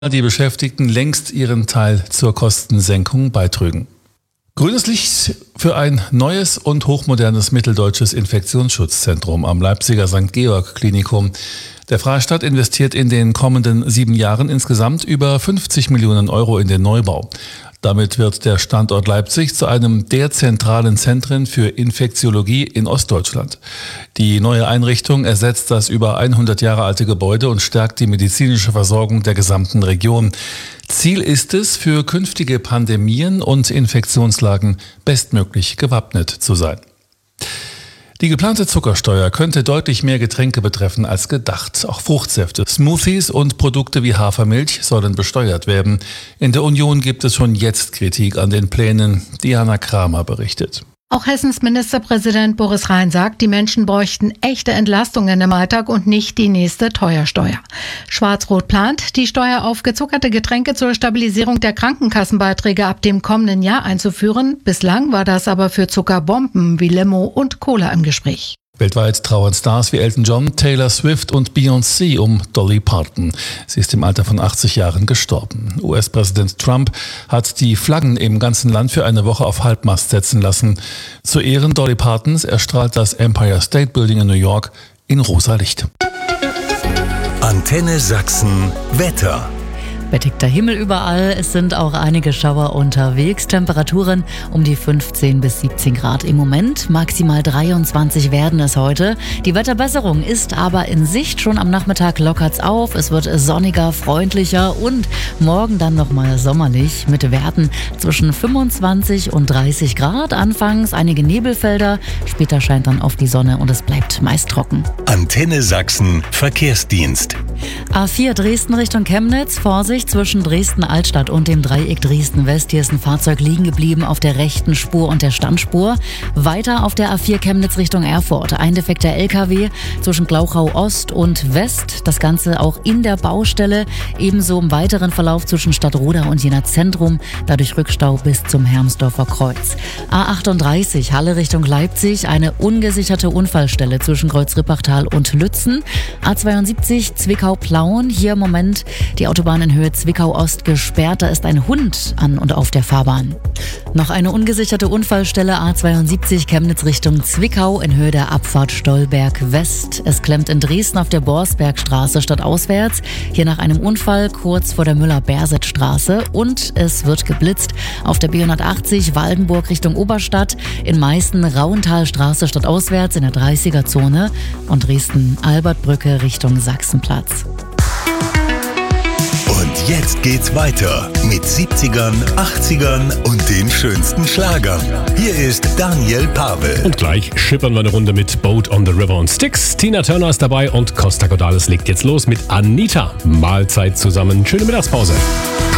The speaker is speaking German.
die Beschäftigten längst ihren Teil zur Kostensenkung beitrügen. Grünes Licht für ein neues und hochmodernes mitteldeutsches Infektionsschutzzentrum am Leipziger St. Georg Klinikum. Der Freistaat investiert in den kommenden 7 Jahren insgesamt über 50 Millionen Euro in den Neubau. Damit wird der Standort Leipzig zu einem der zentralen Zentren für Infektiologie in Ostdeutschland. Die neue Einrichtung ersetzt das über 100 Jahre alte Gebäude und stärkt die medizinische Versorgung der gesamten Region. Ziel ist es, für künftige Pandemien und Infektionslagen bestmöglich gewappnet zu sein. Die geplante Zuckersteuer könnte deutlich mehr Getränke betreffen als gedacht. Auch Fruchtsäfte, Smoothies und Produkte wie Hafermilch sollen besteuert werden. In der Union gibt es schon jetzt Kritik an den Plänen. Diana Kramer berichtet. Auch Hessens Ministerpräsident Boris Rhein sagt, die Menschen bräuchten echte Entlastungen im Alltag und nicht die nächste Teuersteuer. Schwarz-Rot plant, die Steuer auf gezuckerte Getränke zur Stabilisierung der Krankenkassenbeiträge ab dem kommenden Jahr einzuführen. Bislang war das aber für Zuckerbomben wie Limo und Cola im Gespräch. Weltweit trauern Stars wie Elton John, Taylor Swift und Beyoncé um Dolly Parton. Sie ist im Alter von 80 Jahren gestorben. US-Präsident Trump hat die Flaggen im ganzen Land für eine Woche auf Halbmast setzen lassen. Zu Ehren Dolly Partons erstrahlt das Empire State Building in New York in rosa Licht. Antenne Sachsen Wetter. Bedeckter Himmel überall, es sind auch einige Schauer unterwegs. Temperaturen um die 15 bis 17 Grad im Moment. Maximal 23 werden es heute. Die Wetterbesserung ist aber in Sicht. Schon am Nachmittag lockert's auf. Es wird sonniger, freundlicher und morgen dann nochmal sommerlich mit Werten zwischen 25 und 30 Grad. Anfangs einige Nebelfelder, später scheint dann oft die Sonne und es bleibt meist trocken. Antenne Sachsen Verkehrsdienst. A4 Dresden Richtung Chemnitz, Vorsicht zwischen Dresden-Altstadt und dem Dreieck Dresden-West. Hier ist ein Fahrzeug liegen geblieben auf der rechten Spur und der Standspur. Weiter auf der A4 Chemnitz Richtung Erfurt. Ein defekter LKW zwischen Glauchau Ost und West. Das Ganze auch in der Baustelle. Ebenso im weiteren Verlauf zwischen Stadtroda und Jena Zentrum. Dadurch Rückstau bis zum Hermsdorfer Kreuz. A38 Halle Richtung Leipzig. Eine ungesicherte Unfallstelle zwischen Kreuz-Rippachtal und Lützen. A72 Zwickau-Plauen. Hier im Moment die Autobahn in Höhe Zwickau-Ost gesperrt. Da ist ein Hund an und auf der Fahrbahn. Noch eine ungesicherte Unfallstelle A72 Chemnitz Richtung Zwickau in Höhe der Abfahrt Stolberg West. Es klemmt in Dresden auf der Borsbergstraße stadtauswärts. Hier nach einem Unfall kurz vor der Müller-Berset-Straße. Und es wird geblitzt auf der B180 Waldenburg Richtung Oberstadt. In Meißen Rauenthalstraße stadtauswärts in der 30er-Zone. Und Dresden-Albertbrücke Richtung Sachsenplatz. Und jetzt geht's weiter mit 70ern, 80ern und den schönsten Schlagern. Hier ist Daniel Pavel. Und gleich schippern wir eine Runde mit Boat on the River on Styx. Tina Turner ist dabei und Costa Cordalis legt jetzt los mit Anita. Mahlzeit zusammen. Schöne Mittagspause.